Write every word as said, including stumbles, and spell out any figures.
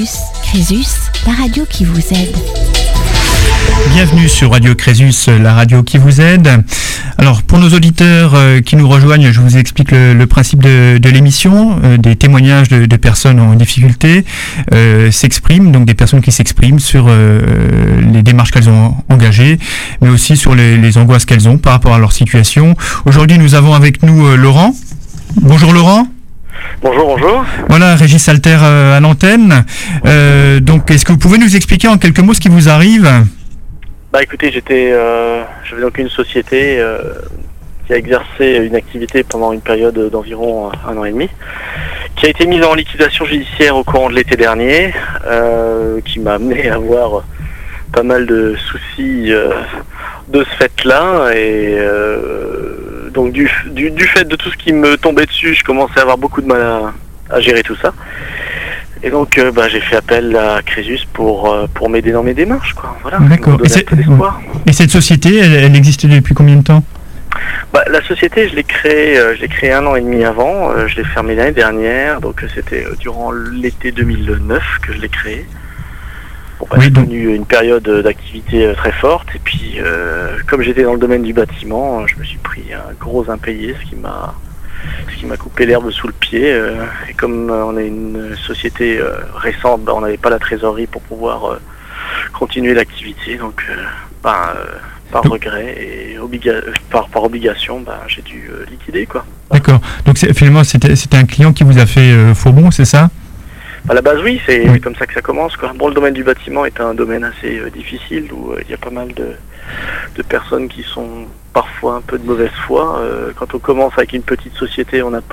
Crésus. Crésus, la radio qui vous aide. Bienvenue sur Radio Crésus, la radio qui vous aide. Alors pour nos auditeurs euh, qui nous rejoignent, je vous explique le, le principe de, de l'émission. Euh, des témoignages de, de personnes en difficulté euh, s'expriment, donc des personnes qui s'expriment sur euh, les démarches qu'elles ont engagées, mais aussi sur les, les angoisses qu'elles ont par rapport à leur situation. Aujourd'hui, nous avons avec nous euh, Laurent. Bonjour Laurent. Bonjour, bonjour. Voilà, Régis Alter euh, à l'antenne. Euh, donc, est-ce que vous pouvez nous expliquer en quelques mots ce qui vous arrive ? Bah écoutez, j'étais, euh, j'avais donc une société euh, qui a exercé une activité pendant une période d'environ un an et demi, qui a été mise en liquidation judiciaire au courant de l'été dernier, euh, qui m'a amené à avoir pas mal de soucis euh, de ce fait-là, et euh, donc du, du, du fait de tout ce qui me tombait dessus, je commençais à avoir beaucoup de mal à, à gérer tout ça. Et donc euh, bah, j'ai fait appel à Crésus pour, euh, pour m'aider dans mes démarches, quoi. Voilà. D'accord. Et, c'est... Et cette société, elle, elle existe depuis combien de temps ? Bah, la société, je l'ai créée, euh, je l'ai créée un an et demi avant. Euh, je l'ai fermée l'année dernière, donc euh, c'était euh, durant l'été deux mille neuf que je l'ai créée. Bon, bah, oui, j'ai donc... connu une période d'activité euh, très forte, et puis euh, comme j'étais dans le domaine du bâtiment, euh, je me suis pris un gros impayé, ce qui m'a ce qui m'a coupé l'herbe sous le pied, euh, et comme euh, on est une société euh, récente, bah, on n'avait pas la trésorerie pour pouvoir euh, continuer l'activité, donc euh, bah, euh, par regret et obliga- par, par obligation, bah, j'ai dû euh, liquider, quoi. D'accord, donc c'est, finalement c'était, c'était un client qui vous a fait euh, faux bon, c'est ça ? À la base, oui, c'est oui. comme ça que ça commence, quoi. Bon, le domaine du bâtiment est un domaine assez euh, difficile, où il euh, y a pas mal de, de personnes qui sont parfois un peu de mauvaise foi. Euh, quand on commence avec une petite société, on n'a pas